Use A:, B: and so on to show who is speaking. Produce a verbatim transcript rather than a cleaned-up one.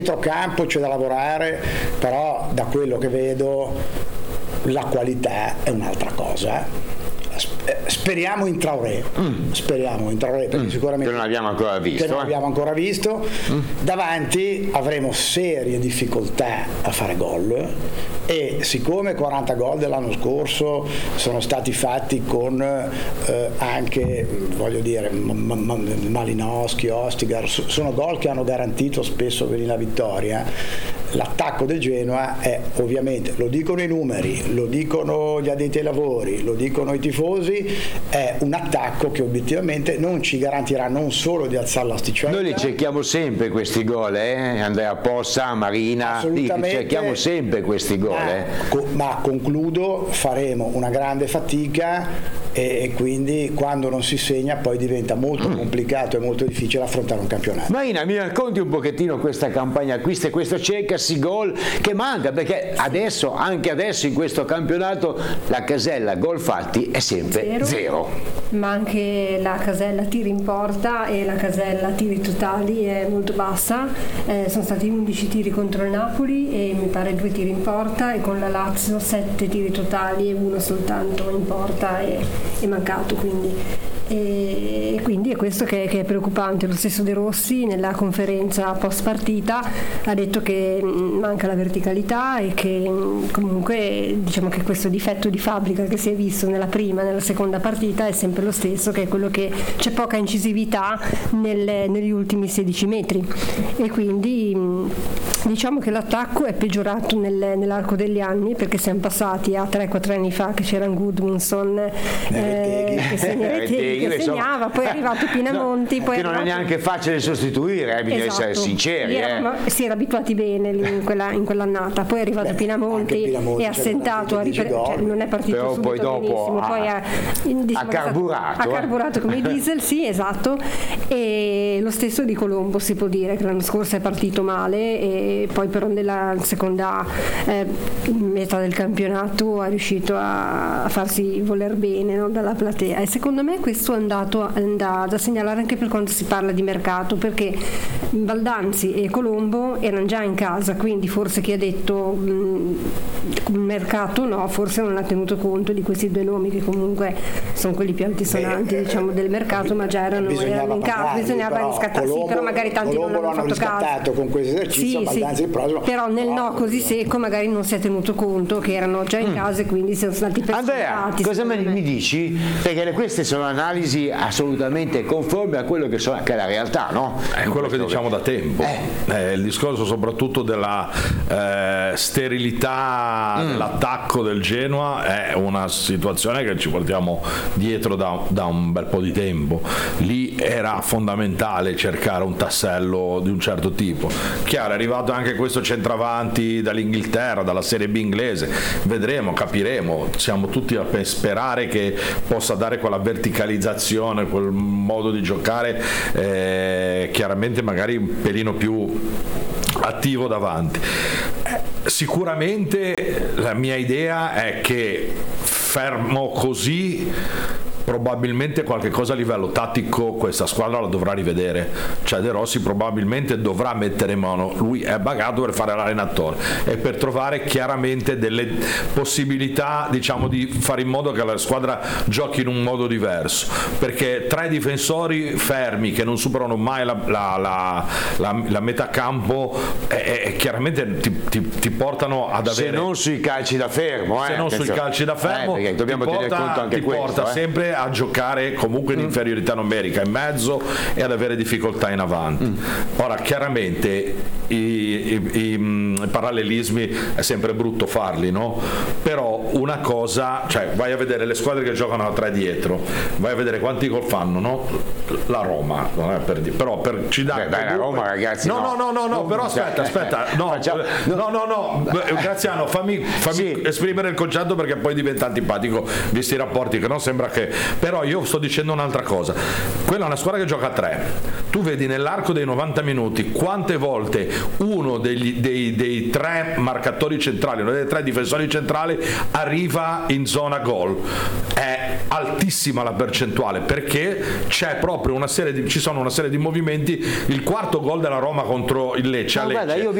A: Campo c'è da lavorare, però da quello che vedo la qualità è un'altra cosa. Speriamo in Traoré, mm. speriamo in Traoré perché mm. sicuramente
B: che non abbiamo ancora visto,
A: che non
B: eh?
A: abbiamo ancora visto. Mm. Davanti avremo serie difficoltà a fare gol, e siccome quaranta gol dell'anno scorso sono stati fatti con eh, anche, voglio dire, M- M- Malinowski, Ostigar, sono gol che hanno garantito spesso la vittoria. L'attacco del Genoa è, ovviamente, lo dicono i numeri, lo dicono gli addetti ai lavori, lo dicono i tifosi, è un attacco che obiettivamente non ci garantirà non solo di alzare l'asticella.
B: Noi li cerchiamo sempre questi gol, eh? Andrea Possa, Marina, li cerchiamo sempre questi gol.
A: Ma,
B: eh?
A: co- ma concludo, faremo una grande fatica, e, e quindi quando non si segna poi diventa molto mm. complicato e molto difficile affrontare un campionato.
B: Marina, mi racconti un pochettino questa campagna acquisti e questo cercasi gol che manca, perché adesso, anche adesso in questo campionato, la casella gol fatti è sempre zero, zero.
C: Ma anche la casella tiri in porta e la casella tiri totali è molto bassa. Eh, sono stati undici tiri contro il Napoli e mi pare due tiri in porta, e con la Lazio sette tiri totali e uno soltanto in porta è, è mancato, quindi e quindi è questo che, che è preoccupante. Lo stesso De Rossi nella conferenza post partita ha detto che manca la verticalità e che comunque, diciamo, che questo difetto di fabbrica che si è visto nella prima e nella seconda partita è sempre lo stesso, che è quello che c'è poca incisività nelle, negli ultimi sedici metri, e quindi diciamo che l'attacco è peggiorato nel, nell'arco degli anni, perché siamo passati a tre quattro anni fa che c'era Gudmundsson eh, che segna che segnava, poi è arrivato Pinamonti,
B: no,
C: poi
B: che
C: è
B: non
C: arrivato...
B: è neanche facile sostituire, eh, bisogna
C: esatto.
B: essere sinceri,
C: Eravamo,
B: eh.
C: si era abituati bene lì in, quella, in quell'annata, poi è arrivato Beh, Pinamonti, Pinamonti e assentato, a ripre- cioè, non è partito
B: però
C: subito
B: poi dopo
C: benissimo,
B: ha,
C: poi ha, diciamo,
B: ha carburato,
C: ha carburato
B: eh.
C: come i diesel, sì, esatto. E lo stesso di Colombo, si può dire che l'anno scorso è partito male e poi però nella seconda eh, metà del campionato è riuscito a, a farsi voler bene, no, dalla platea, e secondo me questo è andato da, da segnalare anche per quando si parla di mercato, perché Baldanzi e Colombo erano già in casa, quindi forse chi ha detto mh, mercato no, forse non ha tenuto conto di questi due nomi che comunque sono quelli più altisonanti, Beh, diciamo, del mercato, ma già erano, erano in casa, bisognava riscattare, sì, però magari tanti
A: Colombo
C: non hanno fatto caso
A: con questo esercizio,
C: sì,
A: Baldanzi
C: sì.
A: il prossimo,
C: però nel no, no così secco magari non si è tenuto conto che erano già in casa mm. e quindi sono stati personati.
B: Andrea, cosa me, mi dici? Perché queste sono analisi assolutamente conformi a quello che, sono, che è la realtà, no?
D: È quello che diciamo da tempo. Eh. Eh, il discorso soprattutto della eh, sterilità mm. dell'attacco del Genoa è una situazione che ci portiamo dietro da, da un bel po' di tempo. Lì era fondamentale cercare un tassello di un certo tipo. Chiaro, è arrivato anche questo centravanti dall'Inghilterra, dalla Serie B inglese, vedremo, capiremo, siamo tutti a sperare che possa dare quella verticalizzazione, quel modo di giocare eh, chiaramente magari un pelino più attivo davanti. Eh, sicuramente la mia idea è che fermo così probabilmente qualche cosa a livello tattico questa squadra la dovrà rivedere, cioè De Rossi probabilmente dovrà mettere in mano, lui è bagato per fare l'allenatore e per trovare chiaramente delle possibilità, diciamo, di fare in modo che la squadra giochi in un modo diverso, perché tre difensori fermi che non superano mai la, la, la, la, la metà campo eh, eh, chiaramente ti, ti, ti portano ad avere,
B: se non sui calci da fermo eh,
D: se non
B: attenzione.
D: sui calci da fermo
B: eh, dobbiamo
D: ti porta,
B: tenere conto anche
D: ti
B: questo,
D: porta
B: eh.
D: sempre a giocare comunque in inferiorità numerica in mezzo e ad avere difficoltà in avanti. Mm. Ora chiaramente i, i, i, i parallelismi è sempre brutto farli, no? Però una cosa, cioè vai a vedere le squadre che giocano a tre dietro, vai a vedere quanti gol fanno, no? La Roma, non è per dire, però per ci dà
B: la Roma, ragazzi.
D: No, no, no, no, no, però aspetta, aspetta, no, no, no, no, Graziano, fammi, fammi sì. esprimere il concetto perché poi diventa antipatico visti i rapporti, che non sembra che, però io sto dicendo un'altra cosa. Quella è una squadra che gioca a tre, tu vedi nell'arco dei novanta minuti quante volte uno degli, dei, dei tre marcatori centrali, uno dei tre difensori centrali ha arriva in zona gol. È altissima la percentuale perché c'è proprio una serie di, ci sono una serie di movimenti. Il quarto gol della Roma contro il Lecce,
B: no,
D: a Lecce
B: guarda, io